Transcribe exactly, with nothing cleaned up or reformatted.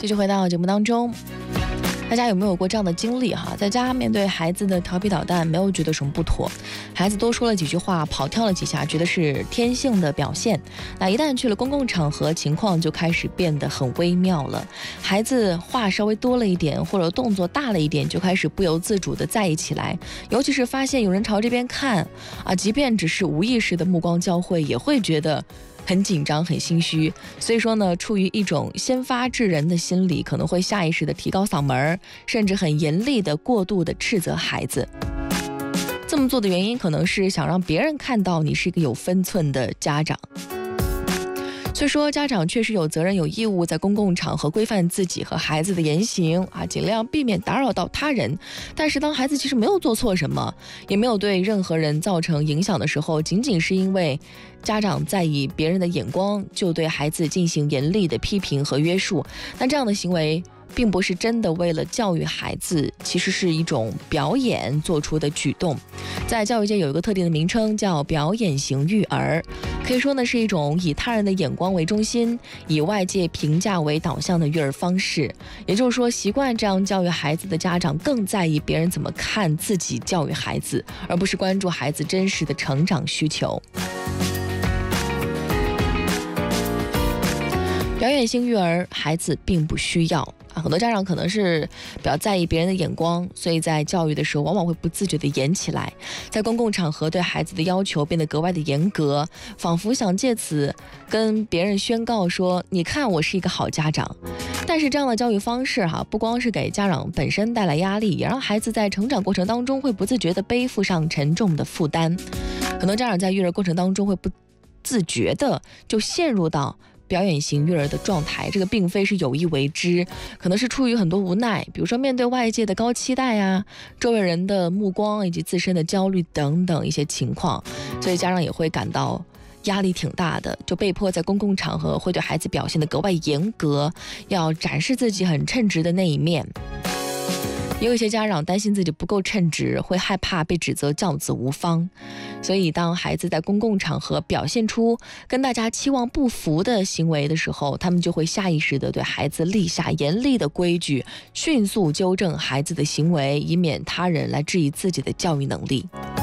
继续回到节目当中，大家有没有过这样的经历哈？在家面对孩子的调皮捣蛋，没有觉得什么不妥，孩子多说了几句话，跑跳了几下，觉得是天性的表现。那一旦去了公共场合，情况就开始变得很微妙了。孩子话稍微多了一点，或者动作大了一点，就开始不由自主地在意起来。尤其是发现有人朝这边看啊，即便只是无意识的目光交汇，也会觉得很紧张很心虚。所以说呢，出于一种先发制人的心理，可能会下意识的提高嗓门，甚至很严厉的过度的斥责孩子。这么做的原因可能是想让别人看到你是一个有分寸的家长。所以说，家长确实有责任有义务在公共场合规范自己和孩子的言行啊，尽量避免打扰到他人。但是当孩子其实没有做错什么，也没有对任何人造成影响的时候，仅仅是因为家长在意别人的眼光，就对孩子进行严厉的批评和约束，那这样的行为并不是真的为了教育孩子，其实是一种表演做出的举动。在教育界有一个特定的名称叫表演型育儿，可以说呢是一种以他人的眼光为中心，以外界评价为导向的育儿方式。也就是说，习惯这样教育孩子的家长更在意别人怎么看自己教育孩子，而不是关注孩子真实的成长需求。表演性育儿，孩子并不需要啊。很多家长可能是比较在意别人的眼光，所以在教育的时候往往会不自觉地演起来，在公共场合对孩子的要求变得格外的严格，仿佛想借此跟别人宣告说，你看我是一个好家长。但是这样的教育方式哈，不光是给家长本身带来压力，也让孩子在成长过程当中会不自觉地背负上沉重的负担。很多家长在育儿过程当中会不自觉地就陷入到表演型育儿的状态，这个并非是有意为之，可能是出于很多无奈，比如说面对外界的高期待啊，周围人的目光以及自身的焦虑等等一些情况，所以家长也会感到压力挺大的，就被迫在公共场合会对孩子表现得格外严格，要展示自己很称职的那一面。也有一些家长担心自己不够称职，会害怕被指责教子无方，所以当孩子在公共场合表现出跟大家期望不符的行为的时候，他们就会下意识地对孩子立下严厉的规矩，迅速纠正孩子的行为，以免他人来质疑自己的教育能力。